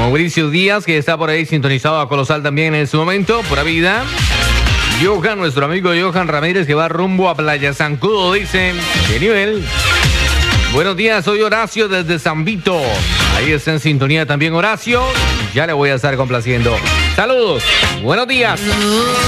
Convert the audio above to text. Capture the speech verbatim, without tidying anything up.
Mauricio Díaz, que está por ahí sintonizado a Colosal también en su momento, pura vida. Johan, nuestro amigo Johan Ramírez, que va rumbo a Playa Zancudo, dice, ¿qué nivel? Buenos días, soy Horacio desde San Vito. Ahí está en sintonía también Horacio. Ya le voy a estar complaciendo. Saludos, buenos días.